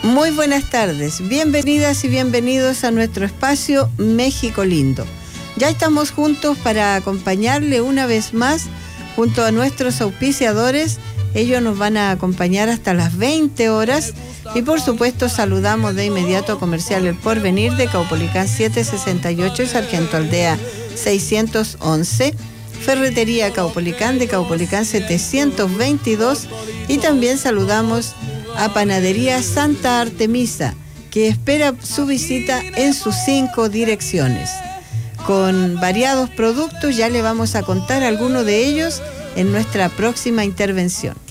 Muy buenas tardes, bienvenidas y bienvenidos a nuestro espacio México Lindo. Ya estamos juntos para acompañarle una vez más junto a nuestros auspiciadores. Ellos nos van a acompañar hasta las 20 horas y por supuesto saludamos de inmediato a Comercial El Porvenir de Caupolicán 768 y Sargento Aldea 611, Ferretería Caupolicán de Caupolicán 722 y también saludamos a Panadería Santa Artemisa, que espera su visita en sus 5 direcciones. Con variados productos, ya le vamos a contar algunos de ellos en nuestra próxima intervención.